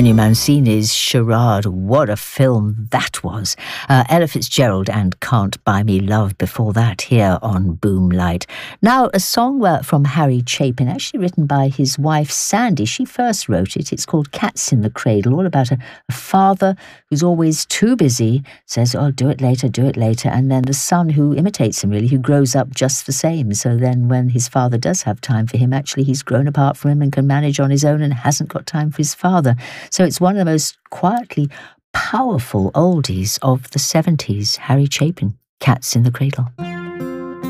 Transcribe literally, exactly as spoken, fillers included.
Henry Mancini's Charade. What a film that was. Uh, Ella Fitzgerald and Can't Buy Me Love before that here on Boomlight. Now, a song uh, from Harry Chapin, actually written by his wife Sandy. She first wrote it. It's called Cats in the Cradle, all about a, a father who's always too busy, says, oh, do it later, do it later, and then the son who imitates him, really, who grows up just the same. So then when his father does have time for him, actually he's grown apart from him and can manage on his own and hasn't got time for his father. So it's one of the most quietly powerful oldies of the seventies, Harry Chapin, Cats in the Cradle.